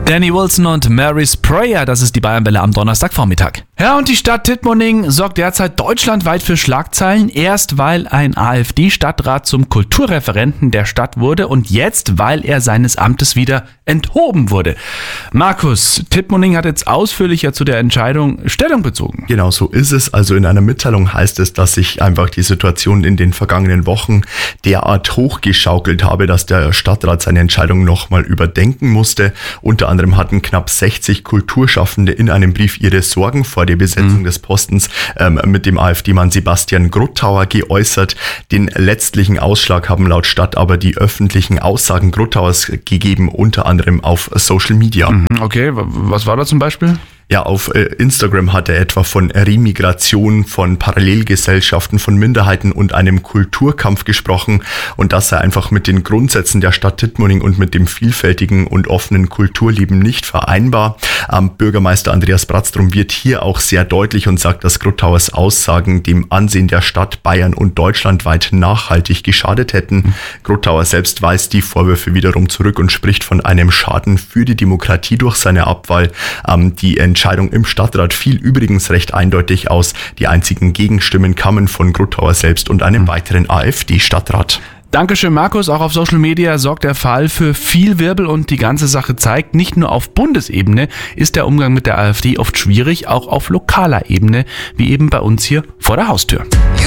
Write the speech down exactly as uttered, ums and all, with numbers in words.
Danny Wilson und Mary Sprayer, das ist die Bayernwelle am Donnerstagvormittag. Ja, und die Stadt Tittmoning sorgt derzeit deutschlandweit für Schlagzeilen, erst weil ein AfD-Stadtrat zum Kulturreferenten der Stadt wurde und jetzt, weil er seines Amtes wieder enthoben wurde. Markus, Tittmoning hat jetzt ausführlicher zu der Entscheidung Stellung bezogen. Genau so ist es. Also in einer Mitteilung heißt es, dass sich einfach die Situation in den vergangenen Wochen derart hochgeschaukelt habe, dass der Stadtrat seine Entscheidung nochmal überdenken musste. Unter anderem hatten knapp sechzig Kulturschaffende in einem Brief ihre Sorgen vor der Besetzung mhm. des Postens ähm, mit dem AfD-Mann Sebastian Gruttauer geäußert. Den letztlichen Ausschlag haben laut Stadt aber die öffentlichen Aussagen Gruttauers gegeben, unter anderem auf Social Media. Mhm, okay, was war da zum Beispiel? Ja, auf Instagram hat er etwa von Remigration, von Parallelgesellschaften, von Minderheiten und einem Kulturkampf gesprochen und das sei einfach mit den Grundsätzen der Stadt Tittmoning und mit dem vielfältigen und offenen Kulturleben nicht vereinbar. Ähm, Bürgermeister Andreas Bratztrum wird hier auch sehr deutlich und sagt, dass Gruttauers Aussagen dem Ansehen der Stadt Bayern und deutschlandweit nachhaltig geschadet hätten. Mhm. Gruttauer selbst weist die Vorwürfe wiederum zurück und spricht von einem Schaden für die Demokratie durch seine Abwahl. Ähm, die Entscheidung im Stadtrat fiel übrigens recht eindeutig aus. Die einzigen Gegenstimmen kamen von Gruttauer selbst und einem weiteren AfD-Stadtrat. Dankeschön, Markus. Auch auf Social Media sorgt der Fall für viel Wirbel und die ganze Sache zeigt, nicht nur auf Bundesebene ist der Umgang mit der AfD oft schwierig, auch auf lokaler Ebene, wie eben bei uns hier vor der Haustür.